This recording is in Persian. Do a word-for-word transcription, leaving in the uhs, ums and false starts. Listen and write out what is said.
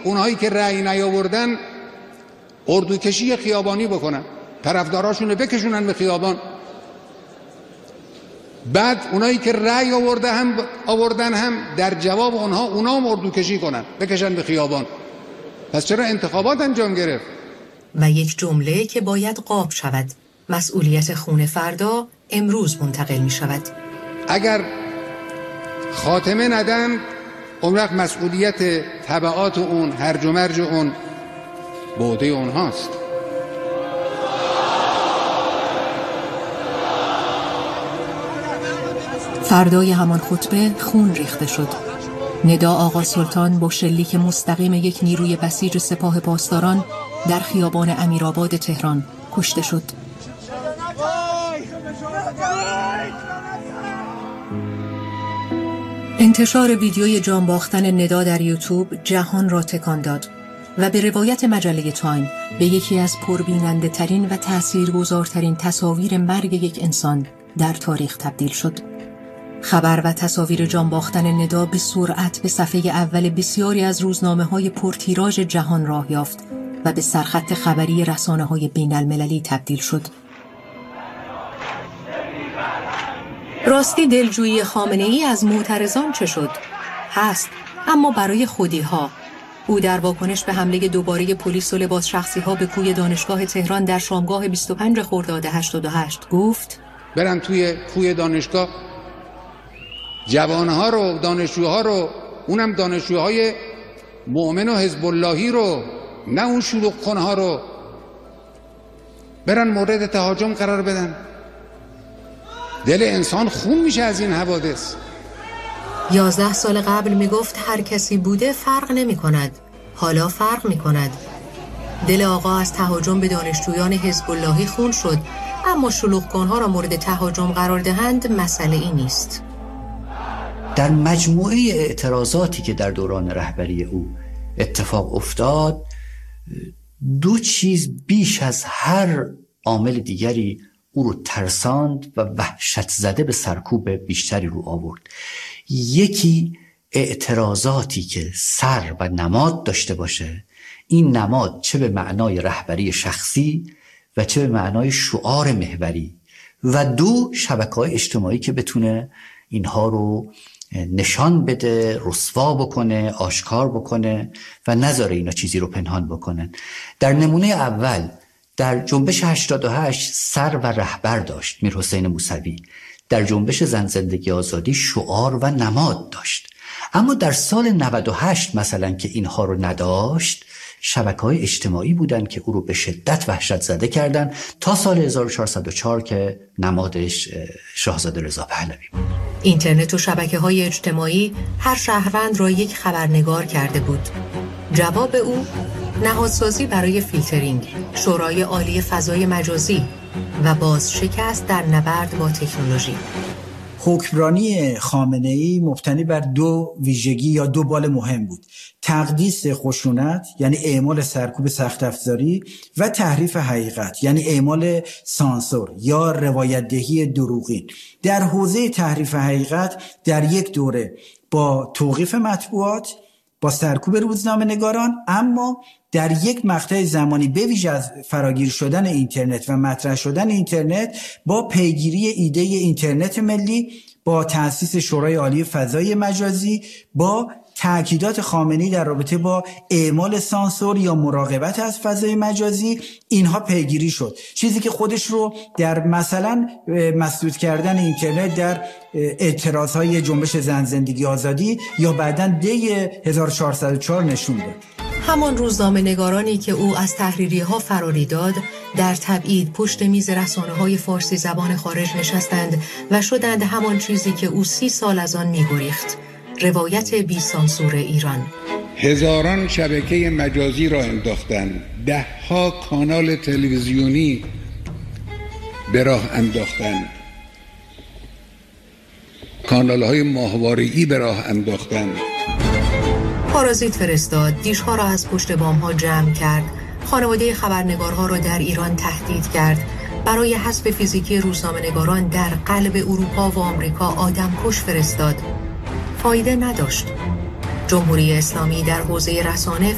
اونهایی که رأی نیاوردن اردوکشی خیابانی بکنن، طرفداراشون رو بکشونن به خیابان. بعد اونایی که رأی آورده هم آوردن هم در جواب اونها اونها هم اردوکشی کنن، بکشن به خیابان. پس چرا انتخابات انجام گرفت؟ و یک جمله که باید قاب شود: مسئولیت خون فردا امروز منتقل می شود. اگر خاتمه ندن، اون وقت مسئولیت تبعات اون، هرج و مرج اون بوده اونهاست. فردای همان خطبه خون ریخته شد. ندا آقا سلطان با شلیک مستقیم یک نیروی بسیج سپاه پاسداران در خیابان امیرآباد تهران کشته شد. انتشار ویدیوی جان باختن ندا در یوتیوب جهان را تکان داد و به روایت مجله تایم به یکی از پربیننده ترین و تاثیرگذارترین تصاویر مرگ یک انسان در تاریخ تبدیل شد. خبر و تصاویر جان باختن ندا به سرعت به صفحه اول بسیاری از روزنامه‌های پرتیراژ جهان راه یافت و به سرخط خبری رسانه‌های بین‌المللی تبدیل شد. راستی دلجویی خامنه‌ای از معترضان چه شد؟ هست، اما برای خودی‌ها. او در واکنش به حمله دوباره پلیس و لباس شخصی‌ها به کوی دانشگاه تهران در شامگاه بیست و پنج خرداد هشتاد و هشت گفت: برن توی کوی دانشگاه جوانها رو، دانشجوها رو، اونم دانشجوهای مؤمن و حزب اللهی رو، نه اون شلوغ کنها رو، برن مورد تهاجم قرار بدن. دل انسان خون میشه از این حوادث. یازده سال قبل میگفت هر کسی بوده فرق نمی کند. حالا فرق می کند. دل آقا از تهاجم به دانشجویان حزب اللهی خون شد، اما شلوغ کنها را مورد تهاجم قرار دهند مسئله ای نیست. در مجموعه اعتراضاتی که در دوران رهبری او اتفاق افتاد، دو چیز بیش از هر عامل دیگری او رو ترساند و وحشت زده به سرکوب بیشتری رو آورد. یکی اعتراضاتی که سر و نماد داشته باشه، این نماد چه به معنای رهبری شخصی و چه به معنای شعار محوری، و دو شبکه‌های اجتماعی که بتونه اینها رو نشان بده، رسوا بکنه، آشکار بکنه و نذاره اینا چیزی رو پنهان بکنن. در نمونه اول در جنبش هشتاد و هشت سر و رهبر داشت میر حسین موسوی، در جنبش زن زندگی آزادی شعار و نماد داشت. اما در سال نود و هشت مثلا که اینها رو نداشت، شبکه‌های اجتماعی بودن که او رو به شدت وحشت زده کردن، تا سال هزار و چهارصد و چهار که نمادش شاهزاده رضا پهلوی بود. اینترنت و شبکه‌های اجتماعی هر شهروند را یک خبرنگار کرده بود. جواب او نهادسازی برای فیلترینگ، شورای عالی فضای مجازی و باز شکست در نبرد با تکنولوژی. حکمرانی خامنه‌ای مبتنی بر دو ویژگی یا دو بال مهم بود: تقدیس خشونت یعنی اعمال سرکوب سخت افزاری و تحریف حقیقت یعنی اعمال سانسور یا روایت دهی دروغین. در حوزه تحریف حقیقت در یک دوره با توقیف مطبوعات، با سرکوب روزنامه نگاران، اما در یک مقطع زمانی به ویژه از فراگیر شدن اینترنت و مطرح شدن اینترنت با پیگیری ایده اینترنت ملی، با تأسیس شورای عالی فضای مجازی، با تأکیدات خامنه‌ای در رابطه با اعمال سانسور یا مراقبت از فضای مجازی، اینها پیگیری شد. چیزی که خودش رو در مثلا مسدود کردن اینترنت در اعتراضهای جنبش زن زندگی آزادی یا بعداً دی هزار و چهارصد و چهار نشون داد. همان روزنامه نگارانی که او از تحریریه ها فراری داد در تبعید پشت میز رسانه های فارسی زبان خارج نشستند و شدند همان چیزی که او سی سال از آن می‌گریخت: روایت بی سانسور ایران. هزاران شبکه مجازی را انداختند، ده ها کانال تلویزیونی به راه انداختند، کانال های ماهواره‌ای به راه انداختند. پارازیت فرستاد، دیشها را از پشت بام ها جمع کرد، خانواده خبرنگارها را در ایران تهدید کرد، برای حذف فیزیکی روزنامه‌نگاران در قلب اروپا و آمریکا آدمکش فرستاد. فایده نداشت. جمهوری اسلامی در حوزه رسانه